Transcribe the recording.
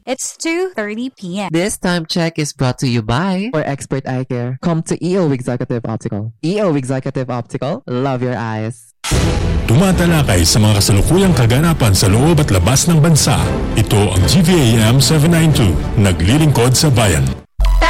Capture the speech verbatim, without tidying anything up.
It's two thirty p.m. This time check is brought to you by For expert eye care, come to E O Executive Optical. E O Executive Optical, love your eyes. Tumatalakay sa mga kasalukuyang kaganapan sa loob at labas ng bansa. Ito ang G V A M seven ninety-two, naglilingkod sa bayan.